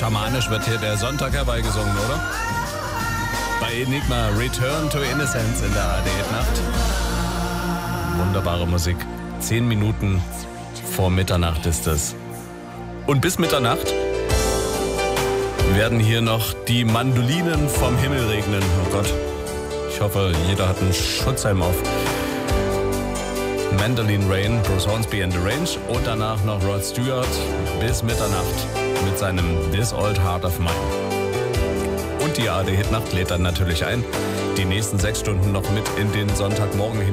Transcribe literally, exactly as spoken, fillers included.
schamanisch wird hier der Sonntag herbeigesungen, oder? Bei Enigma, Return to Innocence in der A R D-Nacht. Wunderbare Musik. Zehn Minuten vor Mitternacht ist es. Und bis Mitternacht werden hier noch die Mandolinen vom Himmel regnen. Oh Gott. Ich hoffe, jeder hat einen Schutzhelm auf. Mandolin Rain, Bruce Hornsby and the Range und danach noch Rod Stewart bis Mitternacht mit seinem This Old Heart of Mine. Und die A R D-Hitnacht lädt dann natürlich ein, die nächsten sechs Stunden noch mit in den Sonntagmorgen hin.